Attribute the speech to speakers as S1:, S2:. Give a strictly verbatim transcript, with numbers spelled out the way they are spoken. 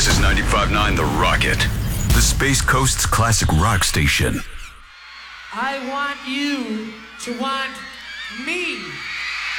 S1: This is ninety-five point nine The Rocket, the Space Coast's classic rock station.
S2: I want you to want me.